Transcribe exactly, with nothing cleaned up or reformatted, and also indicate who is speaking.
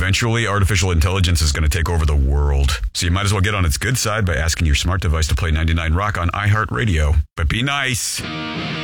Speaker 1: eventually artificial intelligence is going to take over the world. So you might as well get on its good side by asking your smart device to play ninety-nine Rock on iHeartRadio. But be nice.